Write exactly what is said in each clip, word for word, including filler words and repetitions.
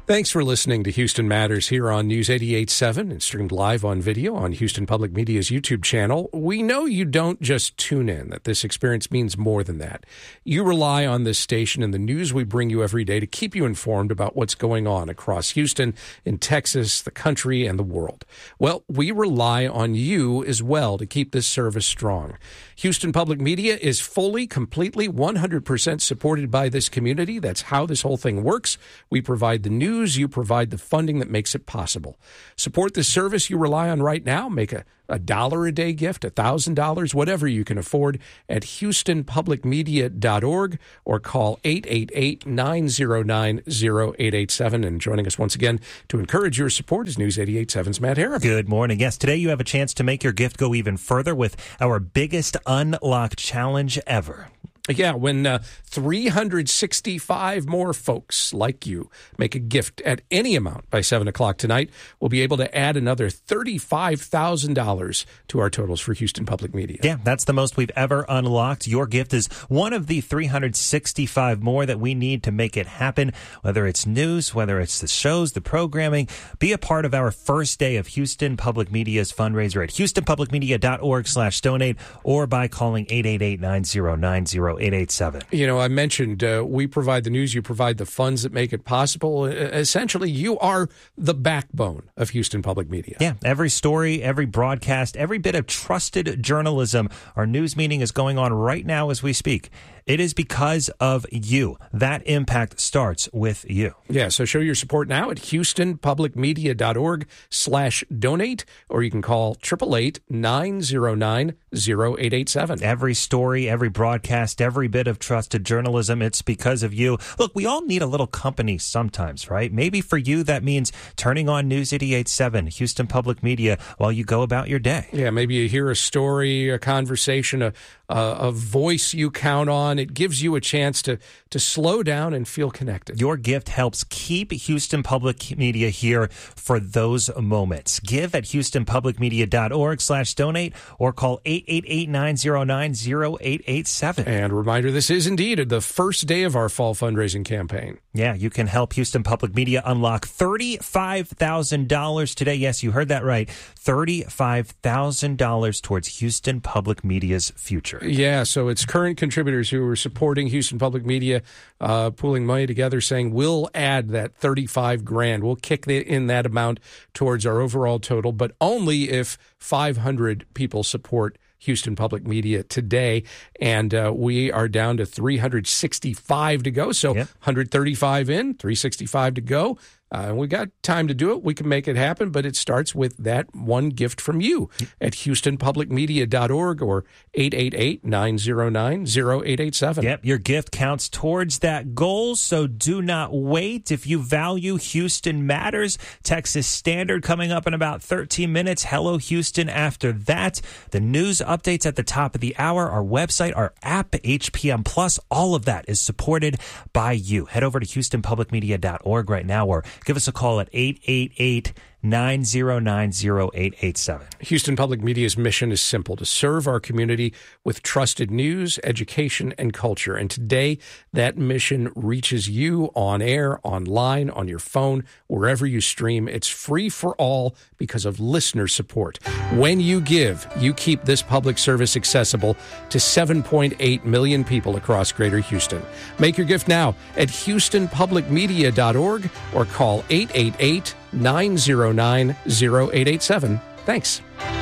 Thanks for listening to Houston Matters here on News eighty-eight point seven and streamed live on video on Houston Public Media's YouTube channel. We know you don't just tune in, that this experience means more than that. You rely on this station and the news we bring you every day to keep you informed about what's going on across Houston, in Texas, the country, and the world. Well, we rely on you as well to keep this service strong. Houston Public Media is fully, completely, one hundred percent supported by this community. That's how this whole thing works. We provide the news. You provide the funding that makes it possible. Support the service you rely on right now. Make a, a dollar a day gift, a thousand dollars, whatever you can afford at houston public media dot org or call eight eight eight, nine zero nine, zero eight eight seven. And joining us once again to encourage your support is News eighty-eight point seven's Matt Harriman. Good morning. Yes, today you have a chance to make your gift go even further with our biggest unlock challenge ever. Yeah, when uh, three hundred sixty-five more folks like you make a gift at any amount by seven o'clock tonight, we'll be able to add another thirty-five thousand dollars to our totals for Houston Public Media. Yeah, that's the most we've ever unlocked. Your gift is one of the three hundred sixty-five more that we need to make it happen, whether it's news, whether it's the shows, the programming. Be a part of our first day of Houston Public Media's fundraiser at houston public media dot org slash donate or by calling eight eight eight, nine zero nine, zero eight eight seven. You know, I mentioned uh, we provide the news, you provide the funds that make it possible. Uh, essentially, you are the backbone of Houston Public Media. Yeah, every story, every broadcast, every bit of trusted journalism. Our news meeting is going on right now as we speak. It is because of you. That impact starts with you. Yeah, so show your support now at houston public media dot org slash donate, or you can call eight eight eight, nine zero nine, zero eight eight seven. Every story, every broadcast, every bit of trusted journalism, it's because of you. Look, we all need a little company sometimes, right? Maybe for you that means turning on News eighty-eight point seven, Houston Public Media, while you go about your day. Yeah, maybe you hear a story, a conversation, a, a, a voice you count on. It gives you a chance to, to slow down and feel connected. Your gift helps keep Houston Public Media here for those moments. Give at houston public media dot org slash donate or call eight eight eight, nine zero nine, zero eight eight seven. And a reminder, this is indeed the first day of our fall fundraising campaign. Yeah, you can help Houston Public Media unlock thirty-five thousand dollars today. Yes, you heard that right. thirty-five thousand dollars towards Houston Public Media's future. Yeah, so it's current contributors who are supporting Houston Public Media, uh, pooling money together, saying we'll add that thirty-five grand. We'll kick the, in that amount towards our overall total, but only if five hundred people support Houston Public Media today, and uh, we are down to three hundred sixty-five to go. So yep. one hundred thirty-five in, three hundred sixty-five to go. Uh, we got time to do it. We can make it happen, but it starts with that one gift from you at houston public media dot org or eight eight eight, nine zero nine, zero eight eight seven. Yep, your gift counts towards that goal, so do not wait. If you value Houston Matters, Texas Standard coming up in about thirteen minutes. Hello, Houston after that. The news updates at the top of the hour, our website, our app, H P M Plus, all of that is supported by you. Head over to houston public media dot org right now or give us a call at eight eight eight, nine zero nine, zero eight eight seven. Houston Public Media's mission is simple: to serve our community with trusted news, education, and culture. And today, that mission reaches you on air, online, on your phone, wherever you stream. It's free for all because of listener support. When you give, you keep this public service accessible to seven point eight million people across Greater Houston. Make your gift now at houston public media dot org or call eight eight eight, nine zero nine, zero eight eight seven. Thanks.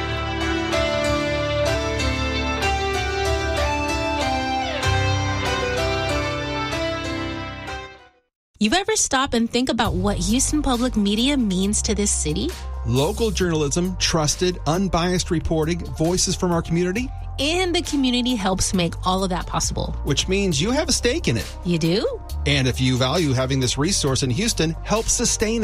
You've ever stop and think about what Houston Public Media means to this city? Local journalism, trusted, unbiased reporting, voices from our community. And the community helps make all of that possible. Which means you have a stake in it. You do? And if you value having this resource in Houston, help sustain it.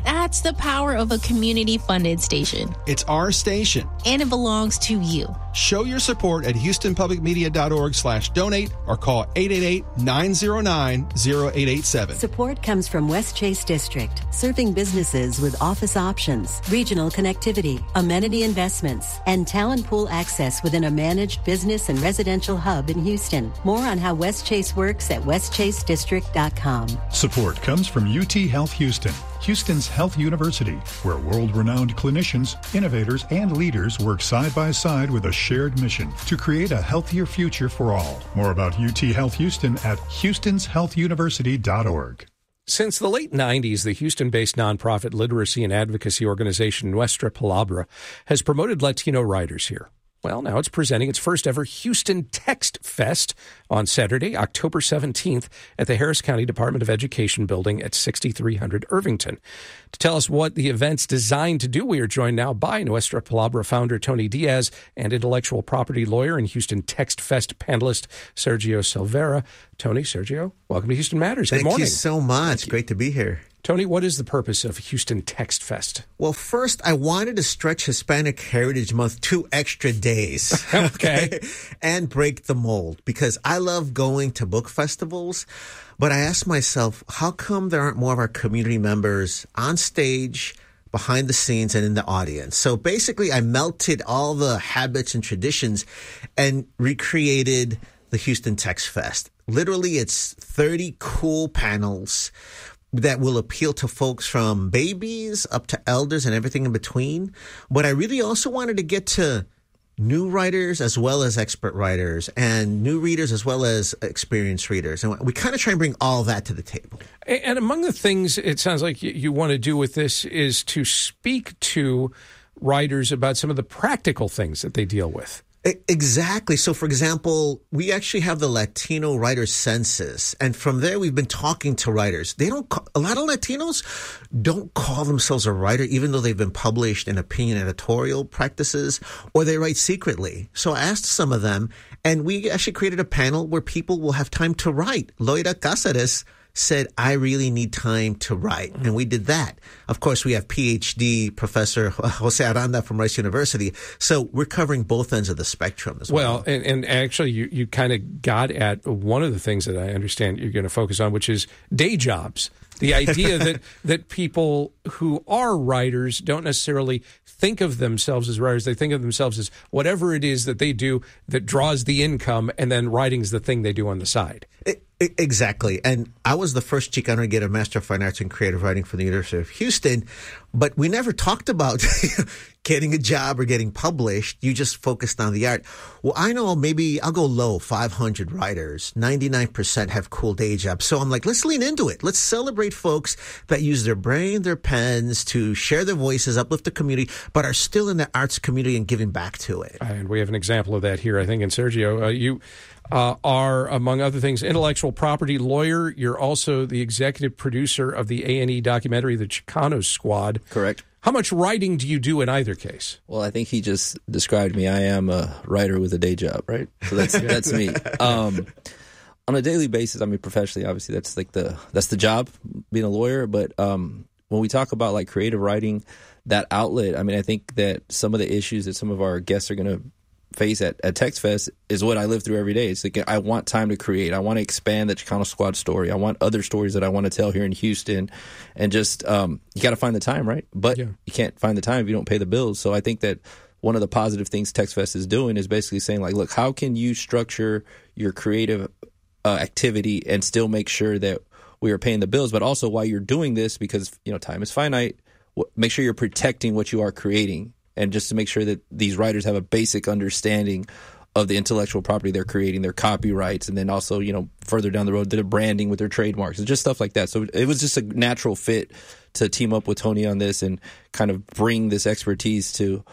That's the power of a community-funded station. It's our station. And it belongs to you. Show your support at houstonpublicmedia.org slash donate or call eight eight eight, nine zero nine, zero eight eight seven. Support comes from West Chase District, serving businesses with office options, regional connectivity, amenity investments, and talent pool access within a managed business and residential hub in Houston. More on how West Chase works at west chase district dot com. Support comes from U T Health Houston, Houston's health university, where world-renowned clinicians, innovators, and leaders work side by side with a shared mission to create a healthier future for all. More about U T Health Houston at houstons health university dot org. Since the late nineties, the Houston-based nonprofit literacy and advocacy organization Nuestra Palabra has promoted Latino writers here. Well, now it's presenting its first ever Houston Text Fest on Saturday, October seventeenth at the Harris County Department of Education building at sixty-three hundred Irvington. To tell us what the event's designed to do, we are joined now by Nuestra Palabra founder Tony Diaz and intellectual property lawyer and Houston Text Fest panelist Sergio Silvera. Tony, Sergio, welcome to Houston Matters. Good Thank morning. you so much. Great to be here. Tony, what is the purpose of Houston Text Fest? Well, first, I wanted to stretch Hispanic Heritage Month two extra days. Okay. And break the mold, because I love going to book festivals. But I asked myself, how come there aren't more of our community members on stage, behind the scenes, and in the audience? So basically, I melted all the habits and traditions and recreated the Houston Text Fest. Literally, it's thirty cool panels that will appeal to folks from babies up to elders and everything in between. But I really also wanted to get to new writers as well as expert writers, and new readers as well as experienced readers. And we kind of try and bring all that to the table. And among the things it sounds like you want to do with this is to speak to writers about some of the practical things that they deal with. Exactly. So, for example, we actually have the Latino Writers Census, and from there we've been talking to writers. They don't. Call, a lot of Latinos don't call themselves a writer, even though they've been published in opinion editorial practices, or they write secretly. So I asked some of them, and we actually created a panel where people will have time to write. Loida Cáceres said, I really need time to write. And we did that. Of course, we have P H D Professor Jose Aranda from Rice University. So we're covering both ends of the spectrum as well. Well, and, and actually, you, you kind of got at one of the things that I understand you're going to focus on, which is day jobs. The idea that, that people who are writers don't necessarily think of themselves as writers. They think of themselves as whatever it is that they do that draws the income, and then writing's the thing they do on the side. It, it, exactly. And I was the first Chicano to get a Master of Fine Arts in Creative Writing from the University of Houston, but we never talked about getting a job or getting published. You just focused on the art. Well, I know maybe I'll go low, five hundred writers, ninety-nine percent have cool day jobs. So I'm like, let's lean into it. Let's celebrate folks that use their brain, their pens to share their voices, uplift the community, but are still in the arts community and giving back to it. And we have an example of that here, I think, in Sergio. Uh, you uh, are, among other things, intellectual property lawyer. You're also the executive producer of the A and E documentary, The Chicano Squad. Correct. How much writing do you do in either case? Well, I think he just described me. I am a writer with a day job, right? So that's that's me. Um, on a daily basis, I mean, professionally, obviously, that's like the that's the job, being a lawyer. But um, when we talk about like creative writing, that outlet, I mean, I think that some of the issues that some of our guests are going to face at, at TextFest is what I live through every day. It's like I want time to create. I want to expand the Chicano Squad story. I want other stories that I want to tell here in Houston. And just, um, you got to find the time, right? But yeah. You can't find the time if you don't pay the bills. So I think that one of the positive things TextFest is doing is basically saying, like, look, how can you structure your creative uh, activity and still make sure that we are paying the bills, but also while you're doing this, because, you know, time is finite, make sure you're protecting what you are creating. And just to make sure that these writers have a basic understanding of the intellectual property they're creating, their copyrights, and then also, you know, further down the road, their branding with their trademarks and just stuff like that. So it was just a natural fit to team up with Tony on this and kind of bring this expertise to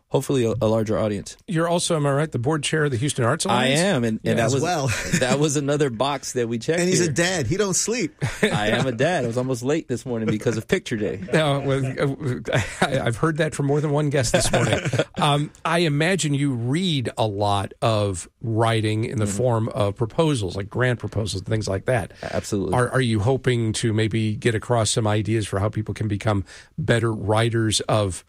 hopefully a, a larger audience. You're also, am I right, the board chair of the Houston Arts Alliance? I am, and, and Yeah, that as was well. that was another box that we checked. And he's here. a dad. He don't sleep. I am a dad. I was almost late this morning because of picture day. No, well, I, I've heard that from more than one guest this morning. um, I imagine you read a lot of writing in the mm-hmm. form of proposals, like grant proposals and things like that. Absolutely. Are, are you hoping to maybe get across some ideas for how people can become better writers of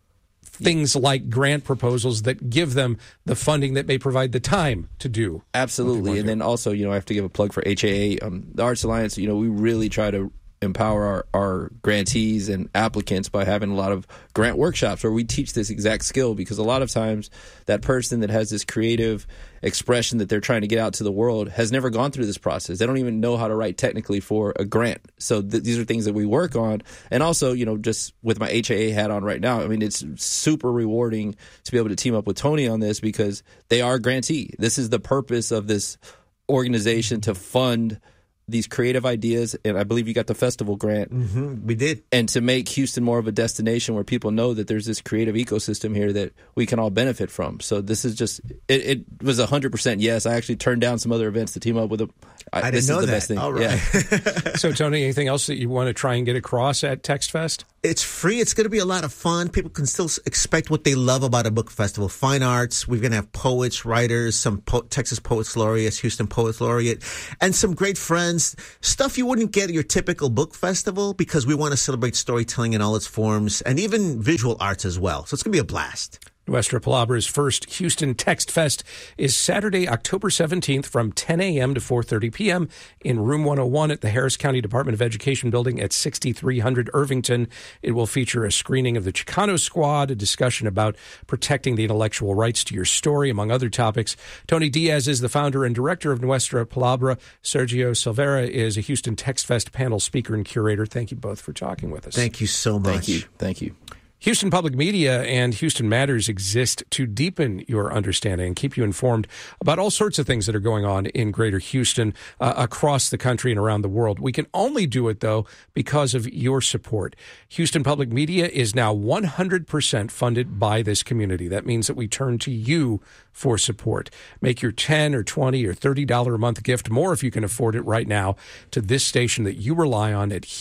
things like grant proposals that give them the funding that may provide the time to do? Absolutely. And then also, you know, I have to give a plug for H A A. Um, the Arts Alliance, you know, we really try to empower our, our grantees and applicants by having a lot of grant workshops where we teach this exact skill, because a lot of times that person that has this creative expression that they're trying to get out to the world has never gone through this process. They don't even know how to write technically for a grant. So th- these are things that we work on. And also, you know, just with my H A A hat on right now, I mean, it's super rewarding to be able to team up with Tony on this, because they are a grantee. This is the purpose of this organization, to fund these creative ideas, and I believe you got the festival grant. Mm-hmm, we did. And to make Houston more of a destination where people know that there's this creative ecosystem here that we can all benefit from. So this is just, it, it was one hundred percent yes. I actually turned down some other events to team up with them. I, I didn't this know is the that. best thing. All right. Yeah. So, Tony, anything else that you want to try and get across at TextFest? It's free. It's going to be a lot of fun. People can still expect what they love about a book festival. Fine arts. We're going to have poets, writers, some po- Texas Poets Laureates, Houston Poets Laureate, and some great friends. Stuff you wouldn't get at your typical book festival, because we want to celebrate storytelling in all its forms, and even visual arts as well. So it's going to be a blast. Nuestra Palabra's first Houston Text Fest is Saturday, October seventeenth from ten a.m. to four thirty p.m. in Room one oh one at the Harris County Department of Education building at sixty-three hundred Irvington. It will feature a screening of the Chicano Squad, a discussion about protecting the intellectual rights to your story, among other topics. Tony Diaz is the founder and director of Nuestra Palabra. Sergio Silvera is a Houston Text Fest panel speaker and curator. Thank you both for talking with us. Thank you so much. Thank you. Thank you. Houston Public Media and Houston Matters exist to deepen your understanding and keep you informed about all sorts of things that are going on in Greater Houston, uh, across the country and around the world. We can only do it, though, because of your support. Houston Public Media is now one hundred percent funded by this community. That means that we turn to you for support. Make your ten or twenty or thirty dollars a month gift, more if you can afford it right now, to this station that you rely on at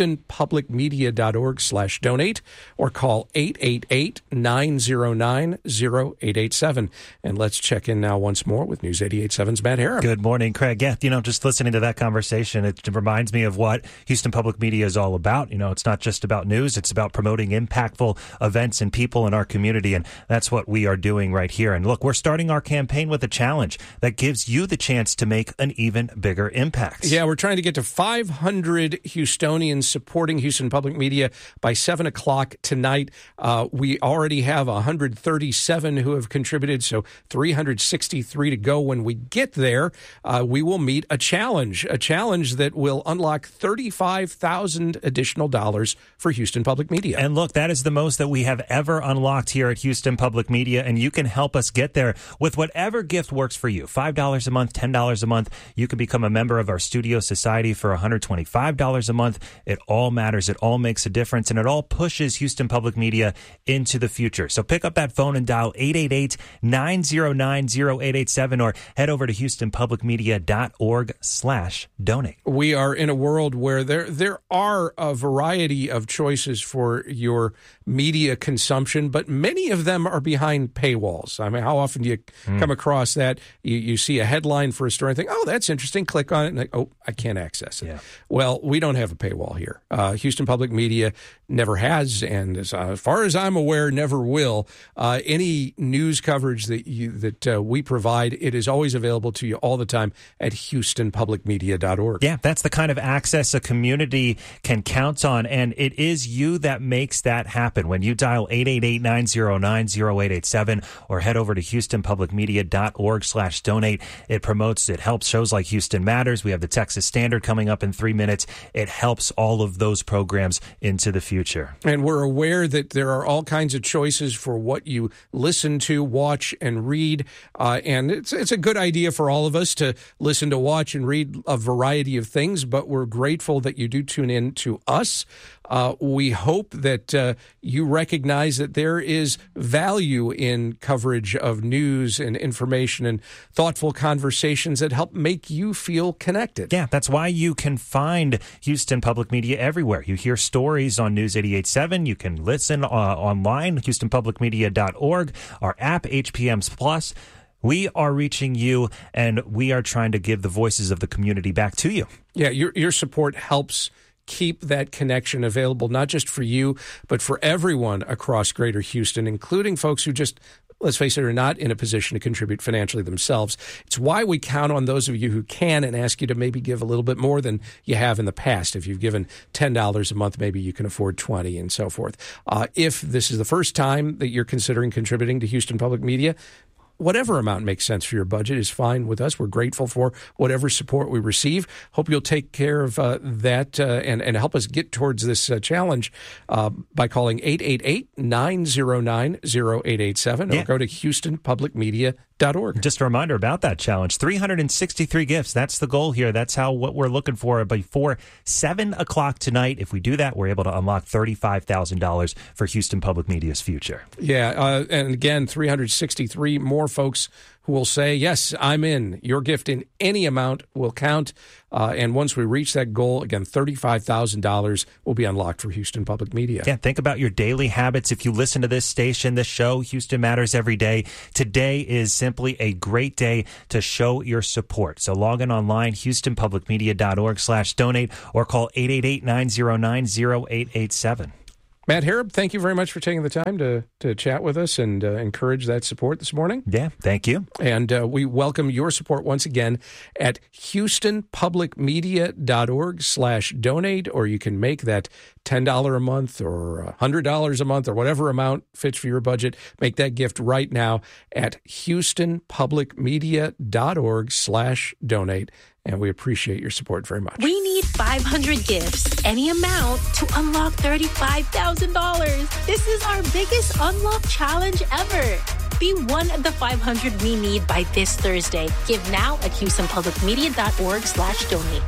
houstonpublicmedia.org slash donate, or call eight eight eight, nine oh nine, oh eight eight seven. And let's check in now once more with News eighty-eight point seven's Matt Harem. Good morning, Craig. Yeah, you know, just listening to that conversation, it reminds me of what Houston Public Media is all about. You know, it's not just about news, it's about promoting impactful events and people in our community, and that's what we are doing right here. And look, we're starting our campaign with a challenge that gives you the chance to make an even bigger impact. Yeah, we're trying to get to five hundred Houstonians supporting Houston Public Media by seven o'clock tonight. Uh, we already have one hundred thirty-seven who have contributed, so three hundred sixty-three to go. When we get there, uh, we will meet a challenge, a challenge that will unlock thirty-five thousand additional dollars for Houston Public Media. And look, that is the most that we have ever unlocked here at Houston Public Media, and you can help us get there with whatever gift works for you. five dollars a month, ten dollars a month. You can become a member of our Studio Society for one hundred twenty-five dollars a month. It all matters. It all makes a difference, and it all pushes Houston Public Media into the future. So pick up that phone and dial eight eight eight, nine oh nine, oh eight eight seven, or head over to houstonpublicmedia.org slash donate. We are in a world where there there are a variety of choices for your media consumption, but many of them are behind paywalls. I mean, how often do you mm. come across that? You, you see a headline for a story and think, oh, that's interesting. Click on it and like, oh, I can't access it. Yeah. Well, we don't have a paywall here. Uh, Houston Public Media never has, and as, uh, as far as I'm aware, never will. Uh, any news coverage that you that uh, we provide, it is always available to you all the time at houston public media dot org. Yeah, that's the kind of access a community can count on, and it is you that makes that happen. When you dial eight eight eight, nine oh nine, oh eight eight seven or head over to houstonpublicmedia.org slash donate, it promotes, it helps shows like Houston Matters. We have the Texas Standard coming up in three minutes. It helps all of those programs into the future. And we're aware that there are all kinds of choices for what you listen to, watch, and read. Uh, and it's it's a good idea for all of us to listen to, watch, and read a variety of things, but we're grateful that you do tune in to us. Uh, we hope that uh, you recognize that there is value in coverage of news and information and thoughtful conversations that help make you feel connected. Yeah, that's why you can find Houston Public Media everywhere. You hear stories on News eighty-eight point seven. You can listen uh, online, houston public media dot org, our app, H P M Plus. We are reaching you, and we are trying to give the voices of the community back to you. Yeah, your your support helps keep that connection available, not just for you, but for everyone across Greater Houston, including folks who just, let's face it, are not in a position to contribute financially themselves. It's why we count on those of you who can and ask you to maybe give a little bit more than you have in the past. If you've given ten dollars a month, maybe you can afford twenty dollars and so forth. Uh, if this is the first time that you're considering contributing to Houston Public Media, whatever amount makes sense for your budget is fine with us. We're grateful for whatever support we receive. Hope you'll take care of uh, that uh, and, and help us get towards this uh, challenge uh, by calling eight eight eight, nine zero nine, zero eight eight seven yeah. or go to houston public media dot org. Just a reminder about that challenge. three hundred sixty-three gifts. That's the goal here. That's how what we're looking for. Before seven o'clock tonight, if we do that, we're able to unlock thirty-five thousand dollars for Houston Public Media's future. Yeah, uh, and again, three hundred sixty-three more folks who will say, yes, I'm in. Your gift in any amount will count. Uh, and once we reach that goal, again, thirty-five thousand dollars will be unlocked for Houston Public Media. Yeah, think about your daily habits. If you listen to this station, this show, Houston Matters every day, today is simply a great day to show your support. So log in online, houston public media dot org slash donate, or call eight eight eight, nine zero nine, zero eight eight seven. Matt Harrop, thank you very much for taking the time to, to chat with us and uh, encourage that support this morning. Yeah, thank you. And uh, we welcome your support once again at houston public media dot org slash donate, or you can make that ten dollars a month or one hundred dollars a month or whatever amount fits for your budget. Make that gift right now at houston public media dot org slash donate. And we appreciate your support very much. We need five hundred gifts, any amount, to unlock thirty-five thousand dollars. This is our biggest unlock challenge ever. Be one of the five hundred we need by this Thursday. Give now at houston public media dot org slash donate.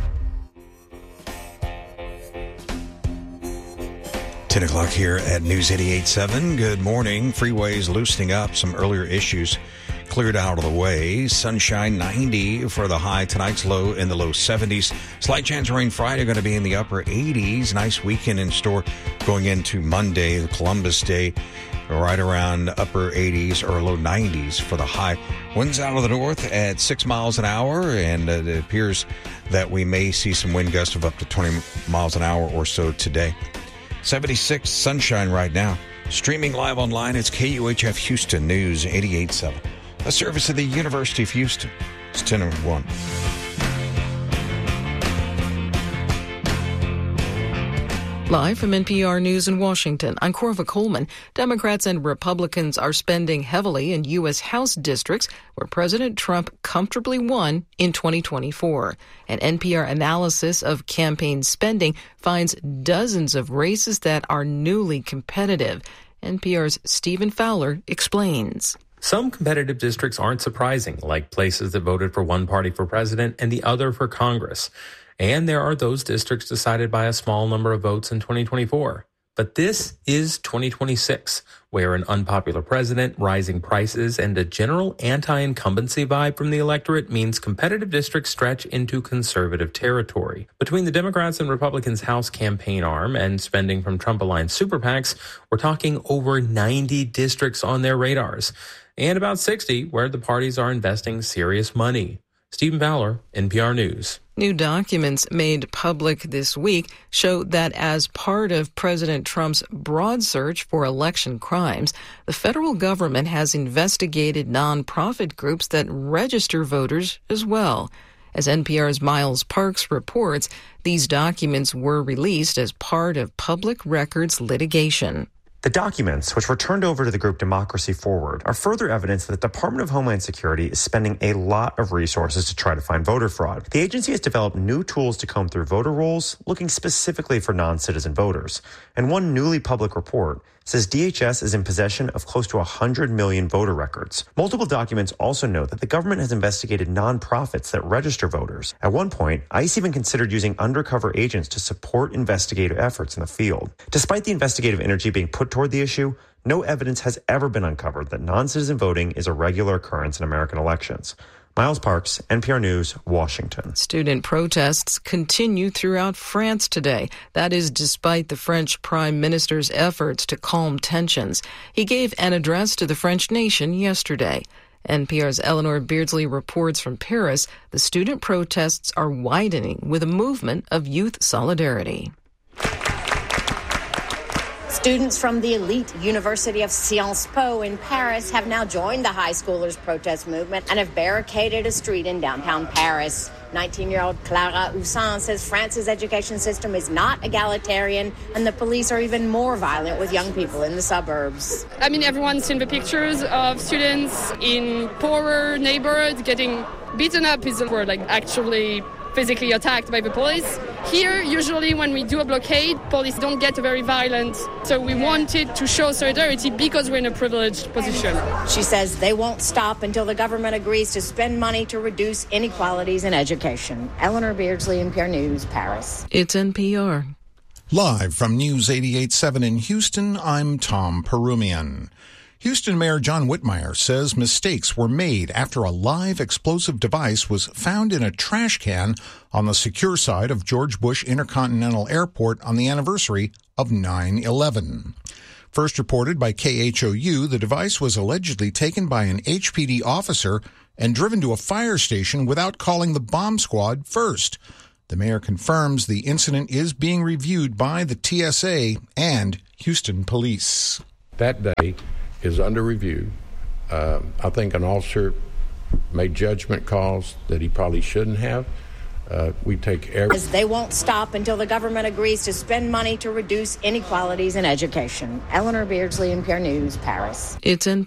ten o'clock here at News eighty-eight point seven. Good morning. Freeways loosening up. Some earlier issues cleared out of the way. Sunshine ninety for the high. Tonight's low in the low seventies. Slight chance of rain Friday, going to be in the upper eighties. Nice weekend in store going into Monday, Columbus Day, right around upper eighties or low nineties for the high. Winds out of the north at six miles an hour, and it appears that we may see some wind gusts of up to twenty miles an hour or so today. seventy-six, sunshine right now. Streaming live online, it's K U H F Houston News eighty-eight point seven. A service of the University of Houston. It's ten oh one. Live from N P R News in Washington, I'm Corva Coleman. Democrats and Republicans are spending heavily in U S. House districts where President Trump comfortably won in twenty twenty-four. An N P R analysis of campaign spending finds dozens of races that are newly competitive. N P R's Stephen Fowler explains. Some competitive districts aren't surprising, like places that voted for one party for president and the other for Congress. And there are those districts decided by a small number of votes in twenty twenty-four. But this is twenty twenty-six, where an unpopular president, rising prices, and a general anti-incumbency vibe from the electorate means competitive districts stretch into conservative territory. Between the Democrats and Republicans' House campaign arm and spending from Trump-aligned super PACs, we're talking over ninety districts on their radars, and about sixty where the parties are investing serious money. Stephen Fowler, N P R News. New documents made public this week show that as part of President Trump's broad search for election crimes, the federal government has investigated nonprofit groups that register voters as well. As N P R's Miles Parks reports, these documents were released as part of public records litigation. The documents, which were turned over to the group Democracy Forward, are further evidence that the Department of Homeland Security is spending a lot of resources to try to find voter fraud. The agency has developed new tools to comb through voter rolls, looking specifically for non-citizen voters. And one newly public report says D H S is in possession of close to one hundred million voter records. Multiple documents also note that the government has investigated nonprofits that register voters. At one point, ICE even considered using undercover agents to support investigative efforts in the field. Despite the investigative energy being put toward the issue, no evidence has ever been uncovered that non-citizen voting is a regular occurrence in American elections. Miles Parks, N P R News, Washington. Student protests continue throughout France today. That is despite the French Prime Minister's efforts to calm tensions. He gave an address to the French nation yesterday. N P R's Eleanor Beardsley reports from Paris. The student protests are widening with a movement of youth solidarity. Students from the elite University of Sciences Po in Paris have now joined the high schoolers' protest movement and have barricaded a street in downtown Paris. nineteen-year-old Clara Houssin says France's education system is not egalitarian and the police are even more violent with young people in the suburbs. I mean, everyone's seen the pictures of students in poorer neighborhoods getting beaten up is the word, like actually physically attacked by the police. Here, usually when we do a blockade, police don't get very violent. So we wanted to show solidarity because we're in a privileged position. She says they won't stop until the government agrees to spend money to reduce inequalities in education. Eleanor Beardsley, N P R News, Paris. It's N P R. Live from News eighty-eight point seven in Houston, I'm Tom Perumian. Houston Mayor John Whitmire says mistakes were made after a live explosive device was found in a trash can on the secure side of George Bush Intercontinental Airport on the anniversary of nine eleven. First reported by K H O U, the device was allegedly taken by an H P D officer and driven to a fire station without calling the bomb squad first. The mayor confirms the incident is being reviewed by the T S A and Houston Police. That day is under review. Uh, I think an officer made judgment calls that he probably shouldn't have. Uh, we take every... As they won't stop until the government agrees to spend money to reduce inequalities in education. Eleanor Beardsley, N P R News, Paris. It's N